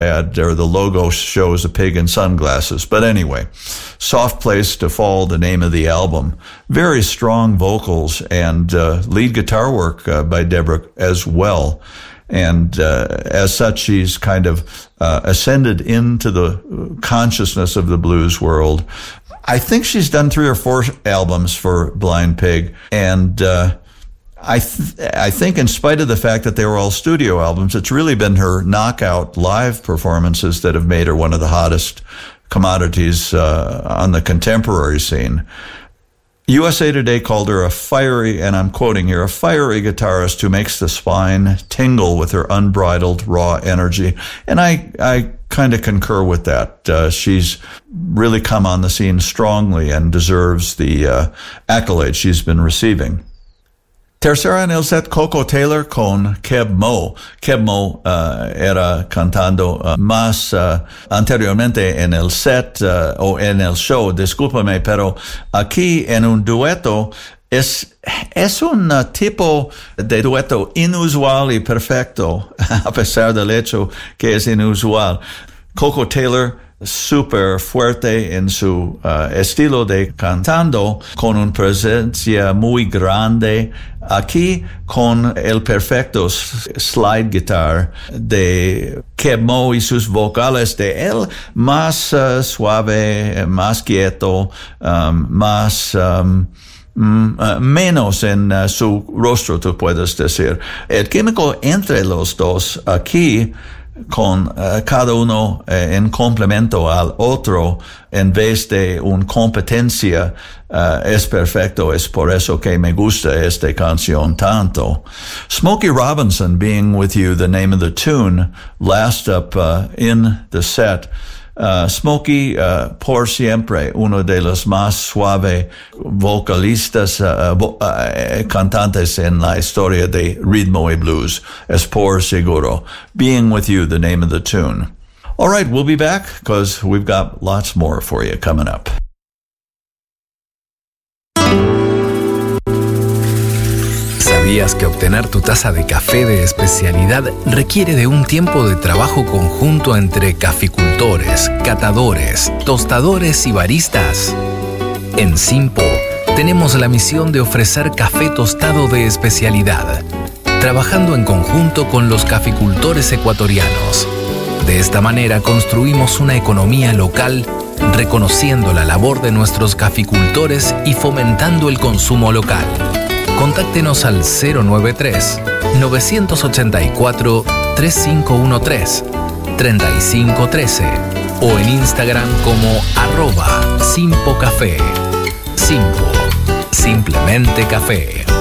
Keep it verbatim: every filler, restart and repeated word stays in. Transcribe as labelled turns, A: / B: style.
A: ad, or the logo shows a pig in sunglasses. But anyway, Soft Place to Fall, the name of the album. Very strong vocals and uh, lead guitar work uh, by Deborah as well. And uh, as such, she's kind of uh, ascended into the consciousness of the blues world. I think she's done three or four albums for Blind Pig, and uh, I th- I think in spite of the fact that they were all studio albums, it's really been her knockout live performances that have made her one of the hottest commodities uh, on the contemporary scene. U S A Today called her a fiery, and I'm quoting here, a fiery guitarist who makes the spine tingle with her unbridled, raw energy. And I, I kind of concur with that. Uh, she's really come on the scene strongly and deserves the uh, accolades she's been receiving. Tercera en el set, Koko Taylor con Keb Mo. Keb Mo uh, era cantando uh, más uh, anteriormente en el set uh, o en el show, discúlpame, pero aquí en un dueto es, es un uh, tipo de dueto inusual y perfecto, a pesar del hecho que es inusual. Koko Taylor, super fuerte en su uh, estilo de cantando, con una presencia muy grande. Aquí con el perfecto slide guitar de Keb Mo y sus vocales de él más uh, suave, más quieto, um, más um, mm, uh, menos en uh, su rostro, tú puedes decir. El químico entre los dos aquí, con uh, cada uno uh, en complemento al otro en vez de una competencia, uh, es perfecto. Es por eso que me gusta esta canción tanto. Smokey Robinson, Being With You, the name of the tune, last up uh, in the set. Uh, Smokey, uh, por siempre, uno de los más suaves vocalistas, uh, vo- uh, cantantes en la historia de ritmo y blues, es por seguro. Being With You, the name of the tune. All right, we'll be back because we've got lots more for you coming up.
B: ¿Sabías que obtener tu taza de café de especialidad requiere de un tiempo de trabajo conjunto entre caficultores, catadores, tostadores y baristas? En Simpo tenemos la misión de ofrecer café tostado de especialidad, trabajando en conjunto con los caficultores ecuatorianos. De esta manera construimos una economía local, reconociendo la labor de nuestros caficultores y fomentando el consumo local. Contáctenos al cero noventa y tres, nueve ocho cuatro, tres cinco uno tres, tres cinco uno tres o en Instagram como arroba Simpo Café. Simpo, simplemente café.